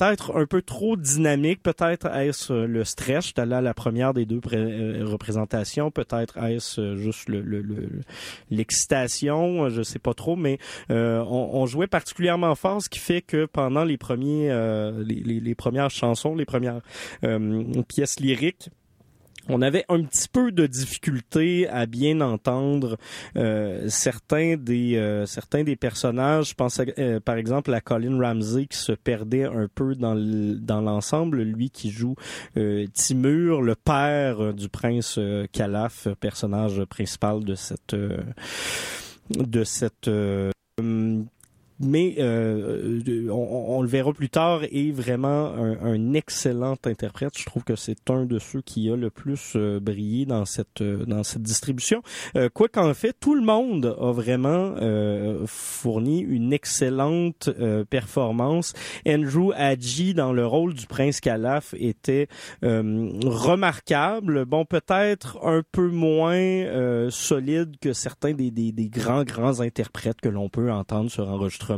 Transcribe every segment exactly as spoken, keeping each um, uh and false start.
peut-être un peu trop dynamique, peut-être est-ce le stress, j'étais allé à la première des deux pré- euh, représentations, peut-être est-ce juste le, le, le l'excitation, je sais pas trop, mais euh, on, on jouait particulièrement fort, ce qui fait que pendant les premiers euh, les, les, les premières chansons, les premières euh, pièces lyriques, on avait un petit peu de difficulté à bien entendre euh, certains des euh, certains des personnages. Je pense à, euh, par exemple à Colin Ramsey qui se perdait un peu dans le, dans l'ensemble, lui qui joue euh, Timur, le père du prince euh, Calaf, personnage principal de cette euh, de cette euh, mais euh, on, on le verra plus tard, est vraiment un, un excellent interprète. Je trouve que c'est un de ceux qui a le plus euh, brillé dans cette euh, dans cette distribution. Euh, quoi qu'en fait, tout le monde a vraiment euh, fourni une excellente euh, performance. Andrew Hadji dans le rôle du prince Calaf était euh, remarquable. Bon, peut-être un peu moins euh, solide que certains des, des, des grands grands interprètes que l'on peut entendre sur enregistrement.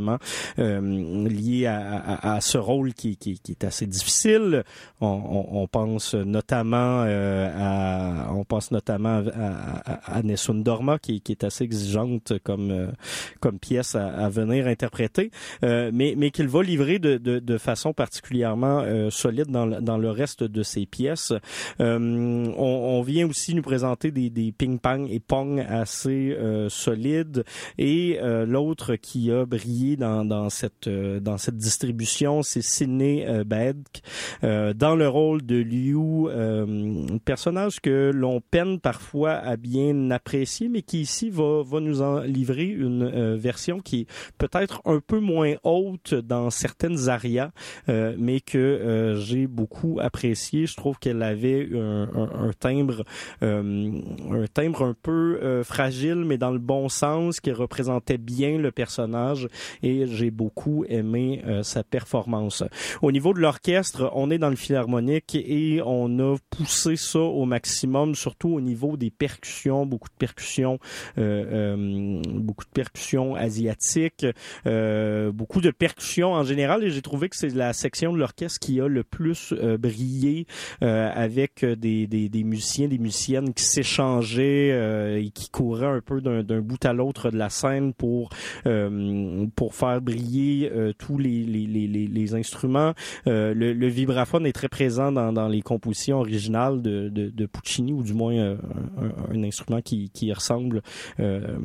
Euh, lié à, à, à ce rôle qui, qui, qui est assez difficile. On, on, on pense notamment euh, à on pense notamment à, à, à Nessun Dorma qui, qui est assez exigeante comme euh, comme pièce à, à venir interpréter, euh, mais mais qu'il va livrer de, de, de façon particulièrement euh, solide dans le, dans le reste de ses pièces. Euh, on, on vient aussi nous présenter des, des ping-pong et pong assez euh, solides, et euh, l'autre qui a brillé dans dans cette euh, dans cette distribution, c'est Sidney euh, Badk euh, dans le rôle de Liu, euh, un personnage que l'on peine parfois à bien apprécier, mais qui ici va va nous en livrer une euh, version qui est peut-être un peu moins haute dans certaines arias, euh, mais que euh, j'ai beaucoup apprécié. Je trouve qu'elle avait un, un, un timbre euh, un timbre un peu euh, fragile, mais dans le bon sens, qui représentait bien le personnage. Et j'ai beaucoup aimé euh, sa performance. Au niveau de l'orchestre, on est dans le philharmonique et on a poussé ça au maximum, surtout au niveau des percussions, beaucoup de percussions, euh, euh, beaucoup de percussions asiatiques, euh, beaucoup de percussions en général, et j'ai trouvé que c'est la section de l'orchestre qui a le plus euh, brillé, euh, avec des, des, des musiciens, des musiciennes qui s'échangeaient euh, et qui couraient un peu d'un, d'un bout à l'autre de la scène pour euh, pour faire briller euh, tous les, les, les, les instruments. Euh, le, le vibraphone est très présent dans, dans les compositions originales de, de, de Puccini, ou du moins euh, un, un instrument qui, qui ressemble. Euh,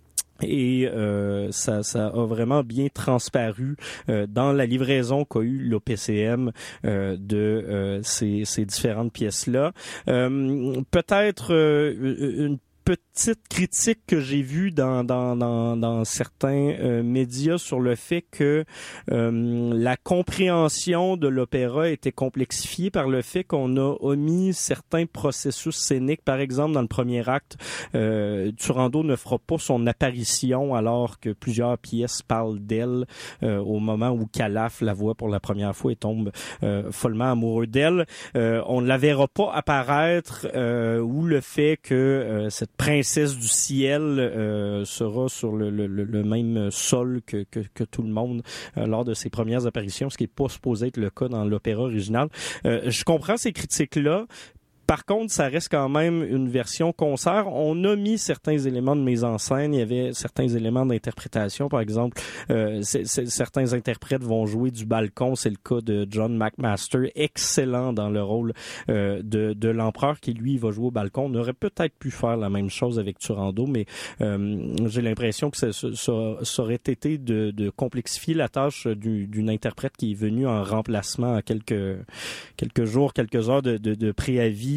Et euh, ça, ça a vraiment bien transparu euh, dans la livraison qu'a eu l'O P C M euh, de euh, ces, ces différentes pièces-là. Euh, peut-être euh, une petite critique que j'ai vue dans dans dans, dans certains euh, médias sur le fait que euh, la compréhension de l'opéra était complexifiée par le fait qu'on a omis certains processus scéniques. Par exemple, dans le premier acte, euh, Turandot ne fera pas son apparition alors que plusieurs pièces parlent d'elle euh, au moment où Calaf la voit pour la première fois et tombe euh, follement amoureux d'elle. Euh, on ne la verra pas apparaître, euh, ou le fait que euh, cette princesse du ciel euh, sera sur le, le, le même sol que, que, que tout le monde euh, lors de ses premières apparitions, ce qui n'est pas supposé être le cas dans l'opéra original. Euh, je comprends ces critiques-là. Par contre, ça reste quand même une version concert. On a mis certains éléments de mise en scène. Il y avait certains éléments d'interprétation. Par exemple, euh, c'est, c'est, certains interprètes vont jouer du balcon. C'est le cas de John McMaster, excellent dans le rôle euh, de, de l'empereur, qui lui va jouer au balcon. On aurait peut-être pu faire la même chose avec Turandot, mais euh, j'ai l'impression que ça, ça, ça aurait été de, de complexifier la tâche du, d'une interprète qui est venue en remplacement à quelques quelques jours, quelques heures de, de, de préavis.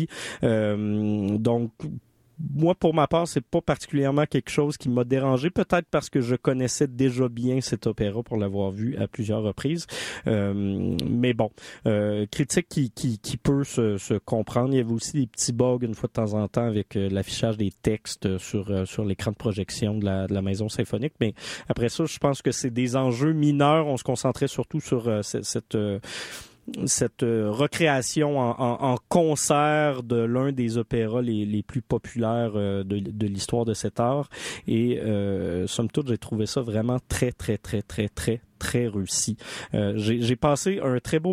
Euh, donc, moi, pour ma part, c'est pas particulièrement quelque chose qui m'a dérangé, peut-être parce que je connaissais déjà bien cet opéra pour l'avoir vu à plusieurs reprises. Euh, mais bon, euh, critique qui, qui, qui peut se, se comprendre. Il y avait aussi des petits bugs une fois de temps en temps avec euh, l'affichage des textes sur, euh, sur l'écran de projection de la, de la maison symphonique. Mais après ça, je pense que c'est des enjeux mineurs. On se concentrait surtout sur euh, cette... cette euh, cette euh, recréation en, en, en concert de l'un des opéras les, les plus populaires euh, de, de l'histoire de cet art. Et euh, somme toute, j'ai trouvé ça vraiment très, très, très, très, très, très réussi. Euh, j'ai, j'ai passé un très beau